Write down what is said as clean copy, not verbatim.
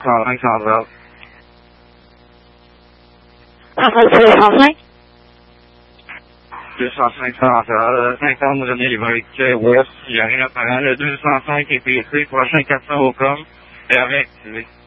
500. C'est 105? 205 central, 50 nous donner les véhicules ouest, il n'y a rien à parler, le 205 est PC, prochain 400 au com, et avec,